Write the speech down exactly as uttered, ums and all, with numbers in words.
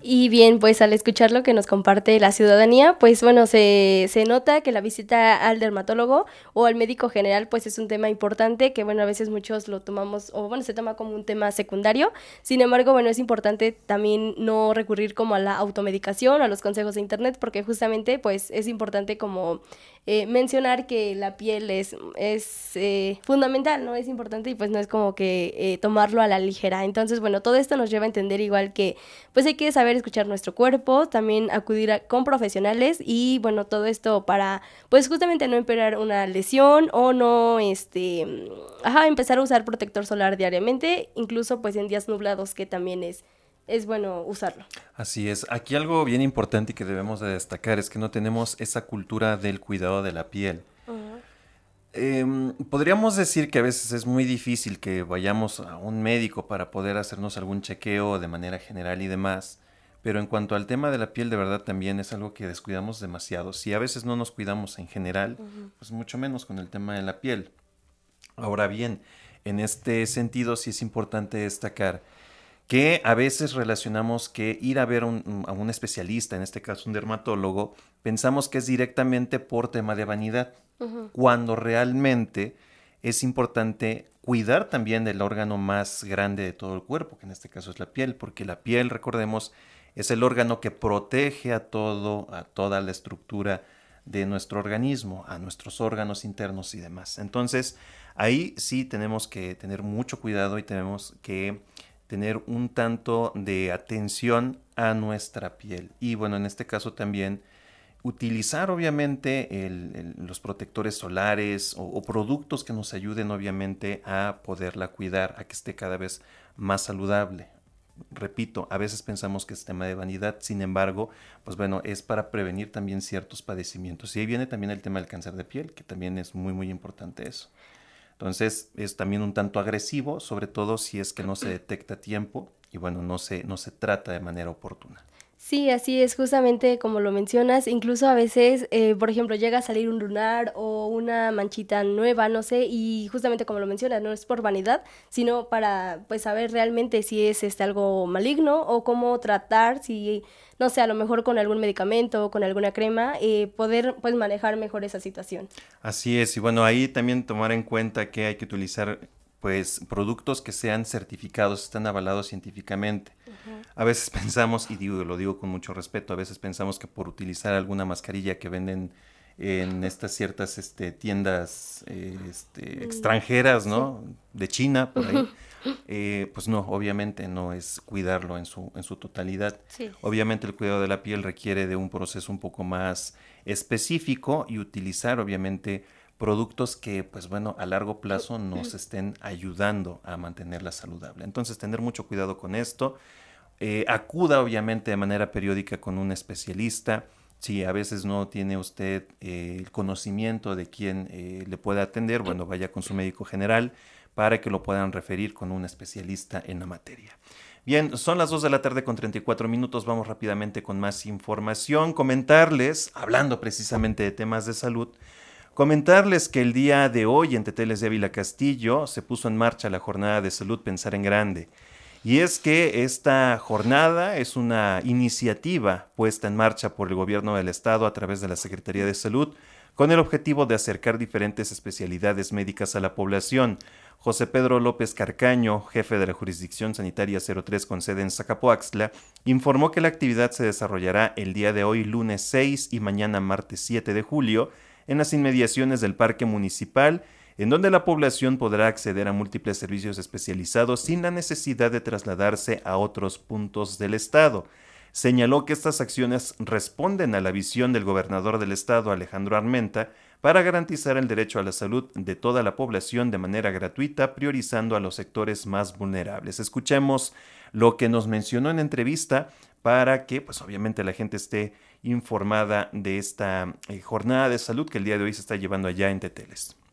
Y bien, pues al escuchar lo que nos comparte la ciudadanía, pues bueno, se, se nota que la visita al dermatólogo o al médico general pues es un tema importante que bueno, a veces muchos lo tomamos o bueno, se toma como un tema secundario. Sin embargo, bueno, es importante también no recurrir como a la automedicación o a los consejos de internet porque justamente pues es importante como eh, mencionar que la piel es, es eh, fundamental, ¿no? Es importante y pues no es como que eh, tomarlo a la ligera. Entonces, bueno, todo esto nos lleva a entender igual que pues hay que saber escuchar nuestro cuerpo, también acudir a, con profesionales y bueno, todo esto para pues justamente no empeorar una lesión o no, este, ajá, empezar a usar protector solar diariamente, incluso pues en días nublados que también es, es bueno usarlo. Así es. Aquí algo bien importante y que debemos de destacar es que no tenemos esa cultura del cuidado de la piel. Uh-huh. Em, podríamos decir que a veces es muy difícil que vayamos a un médico para poder hacernos algún chequeo de manera general y demás, pero en cuanto al tema de la piel, de verdad también es algo que descuidamos demasiado. Si a veces no nos cuidamos en general, Uh-huh. pues mucho menos con el tema de la piel. Ahora bien, en este sentido sí es importante destacar que a veces relacionamos que ir a ver un- a un especialista, en este caso un dermatólogo, pensamos que es directamente por tema de vanidad, Uh-huh. cuando realmente es importante cuidar también del órgano más grande de todo el cuerpo, que en este caso es la piel, porque la piel, recordemos, es el órgano que protege a todo, a toda la estructura de nuestro organismo, a nuestros órganos internos y demás. Entonces, ahí sí tenemos que tener mucho cuidado y tenemos que tener un tanto de atención a nuestra piel. Y bueno, en este caso también utilizar obviamente el, el, los protectores solares o, o productos que nos ayuden obviamente a poderla cuidar, a que esté cada vez más saludable. Repito, a veces pensamos que es tema de vanidad, sin embargo, pues bueno, es para prevenir también ciertos padecimientos. Y ahí viene también el tema del cáncer de piel, que también es muy, muy importante eso. Entonces es también un tanto agresivo, sobre todo si es que no se detecta a tiempo y bueno, no se, no se trata de manera oportuna. Sí, así es, justamente como lo mencionas, incluso a veces, eh, por ejemplo, llega a salir un lunar o una manchita nueva, no sé, y justamente como lo mencionas, no es por vanidad, sino para, pues, saber realmente si es este algo maligno o cómo tratar, si, no sé, a lo mejor con algún medicamento o con alguna crema, eh, poder, pues, manejar mejor esa situación. Así es, y bueno, ahí también tomar en cuenta que hay que utilizar pues productos que sean certificados, están avalados científicamente. Ujú. A veces pensamos, y digo, lo digo con mucho respeto, a veces pensamos que por utilizar alguna mascarilla que venden en estas ciertas este, tiendas eh, este, Mm, extranjeras, sí. ¿no? De China, por ahí, eh, pues no, obviamente no es cuidarlo en su, en su totalidad. Sí. Obviamente el cuidado de la piel requiere de un proceso un poco más específico y utilizar obviamente productos que, pues bueno, a largo plazo nos estén ayudando a mantenerla saludable. Entonces, tener mucho cuidado con esto. Eh, acuda obviamente de manera periódica con un especialista. Si a veces no tiene usted eh, el conocimiento de quién eh, le puede atender, bueno, vaya con su médico general para que lo puedan referir con un especialista en la materia. Bien, son las dos de la tarde con treinta y cuatro minutos. Vamos rápidamente con más información. Comentarles, hablando precisamente de temas de salud, comentarles que el día de hoy en Teteles de Ávila Castillo se puso en marcha la jornada de salud Pensar en Grande. Y es que esta jornada es una iniciativa puesta en marcha por el gobierno del estado a través de la Secretaría de Salud con el objetivo de acercar diferentes especialidades médicas a la población. José Pedro López Carcaño, jefe de la Jurisdicción Sanitaria cero tres con sede en Zacapoaxtla, informó que la actividad se desarrollará el día de hoy lunes seis y mañana martes siete de julio en las inmediaciones del Parque Municipal, en donde la población podrá acceder a múltiples servicios especializados sin la necesidad de trasladarse a otros puntos del estado. Señaló que estas acciones responden a la visión del gobernador del estado, Alejandro Armenta, para garantizar el derecho a la salud de toda la población de manera gratuita, priorizando a los sectores más vulnerables. Escuchemos lo que nos mencionó en entrevista para que, pues obviamente, la gente esté informada de esta eh, jornada de salud que el día de hoy se está llevando allá en Teteles.